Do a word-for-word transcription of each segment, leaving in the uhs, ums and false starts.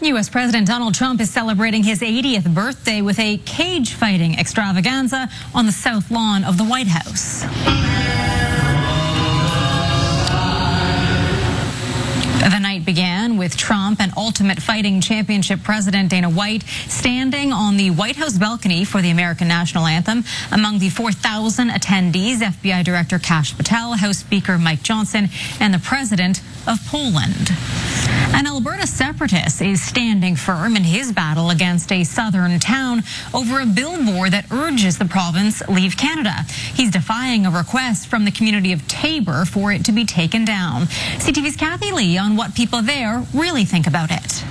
U S President Donald Trump is celebrating his eightieth birthday with a cage fighting extravaganza on the south lawn of the White House. The night began with Trump and Ultimate Fighting Championship President Dana White standing on the White House balcony for the American National Anthem. Among the four thousand attendees, F B I Director Kash Patel, House Speaker Mike Johnson, and the President of Poland. An Alberta separatist is standing firm in his battle against a southern town over a billboard that urges the province leave Canada. He's defying a request from the community of Taber for it to be taken down. C T V's Kathy Lee on what people there really think about it.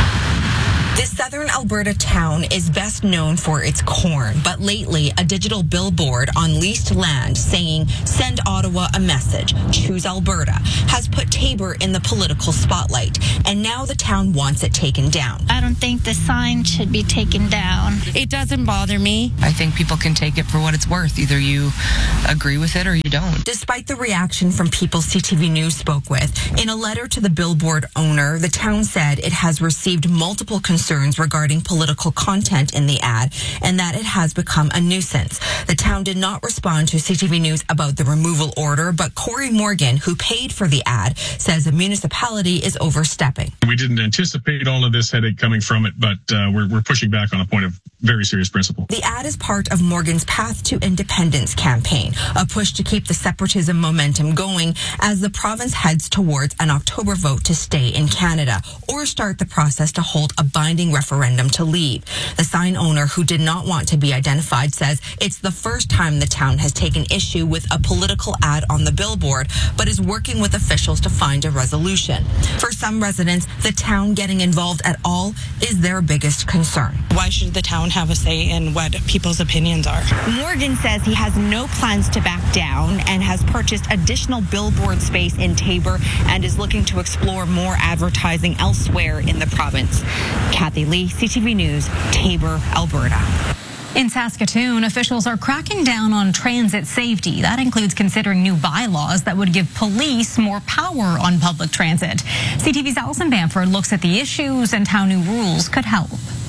This southern Alberta town is best known for its corn, but lately a digital billboard on leased land saying, "Send Ottawa a message, choose Alberta," has put Taber in the political spotlight, and now the town wants it taken down. I don't think the sign should be taken down. It doesn't bother me. I think people can take it for what it's worth. Either you agree with it or you don't. Despite the reaction from people C T V News spoke with, in a letter to the billboard owner, the town said it has received multiple concerns regarding political content in the ad and that it has become a nuisance. The town did not respond to C T V News about the removal order, but Corey Morgan, who paid for the ad, says the municipality is overstepping. We didn't anticipate all of this headache coming from it, but uh, we're, we're pushing back on a point of very serious principle. The ad is part of Morgan's Path to Independence campaign, a push to keep the separatism momentum going as the province heads towards an October vote to stay in Canada or start the process to hold a binding referendum to leave. The sign owner, who did not want to be identified, says it's the first time the town has taken issue with a political ad on the billboard, but is working with officials to find a resolution. For some residents, the town getting involved at all is their biggest concern. Why should the town have a say in what people's opinions are? Morgan says he has no plans to back down and has purchased additional billboard space in Taber and is looking to explore more advertising elsewhere in the province. Kathy Lee, C T V News, Taber, Alberta. In Saskatoon, officials are cracking down on transit safety. That includes considering new bylaws that would give police more power on public transit. C T V's Allison Bamford looks at the issues and how new rules could help.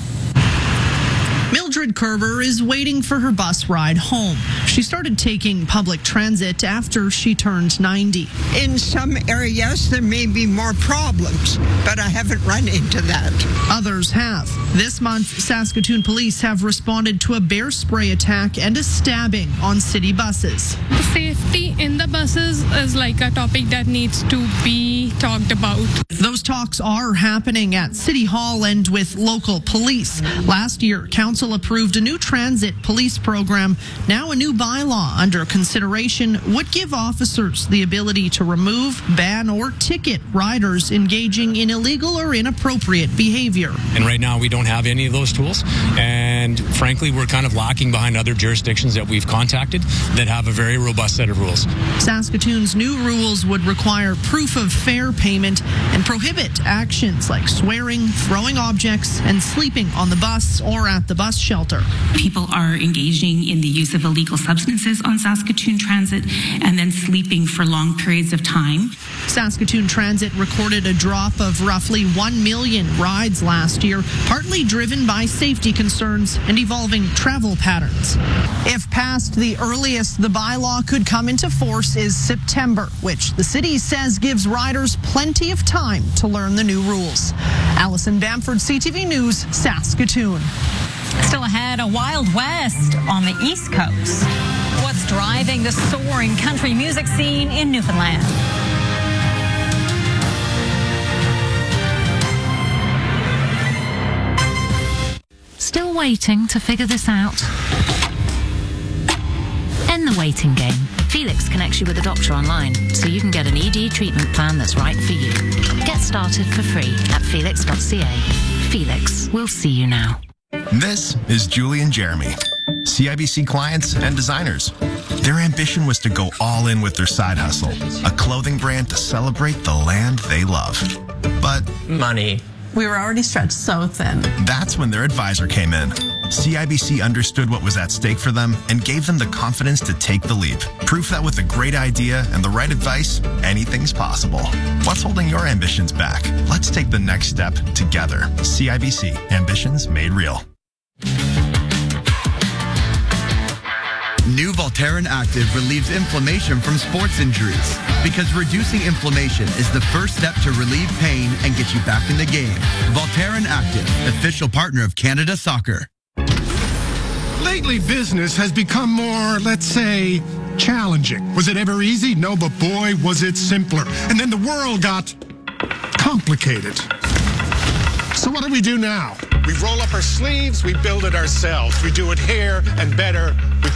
Mildred Kerber is waiting for her bus ride home. She started taking public transit after she turned ninety. In some areas, there may be more problems, but I haven't run into that. Others have. This month, Saskatoon police have responded to a bear spray attack and a stabbing on city buses. The safety in the buses is like a topic that needs to be talked about. Those talks are happening at City Hall and with local police. Last year, council approved a new transit police program. Now a new bylaw under consideration would give officers the ability to remove, ban, or ticket riders engaging in illegal or inappropriate behavior. And right now we don't have any of those tools. And frankly, we're kind of lacking behind other jurisdictions that we've contacted that have a very robust set of rules. Saskatoon's new rules would require proof of fare payment and prohibit actions like swearing, throwing objects, and sleeping on the bus or at the bus shelter. People are engaging in the use of illegal substances on Saskatoon Transit and then sleeping for long periods of time. Saskatoon Transit recorded a drop of roughly one million rides last year, partly driven by safety concerns and evolving travel patterns. If passed, the earliest the bylaw could come into force is September, which the city says gives riders plenty of time to learn the new rules. Allison Bamford, C T V News, Saskatoon. Still ahead, a Wild West on the East Coast. What's driving the soaring country music scene in Newfoundland? Still waiting to figure this out? End the waiting game. Felix connects you with a doctor online, so you can get an E D treatment plan that's right for you. Get started for free at felix dot c a. Felix, we'll see you now. This is Julie and Jeremy, C I B C clients and designers. Their ambition was to go all in with their side hustle, a clothing brand to celebrate the land they love. But money. We were already stretched so thin. That's when their advisor came in. C I B C understood what was at stake for them and gave them the confidence to take the leap. Proof that with a great idea and the right advice, anything's possible. What's holding your ambitions back? Let's take the next step together. C I B C, ambitions made real. New Voltaren Active relieves inflammation from sports injuries because reducing inflammation is the first step to relieve pain and get you back in the game. Voltaren Active, official partner of Canada Soccer. Lately, business has become more, let's say, challenging. Was it ever easy? No, but boy, was it simpler. And then the world got complicated. So what do we do now? We roll up our sleeves, we build it ourselves. We do it here and better